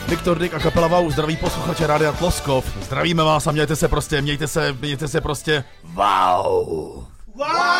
Viktor Dyk a kapela Wow zdraví posluchače Rádia Tloskov. Zdravíme vás a mějte se prostě wow. Wow!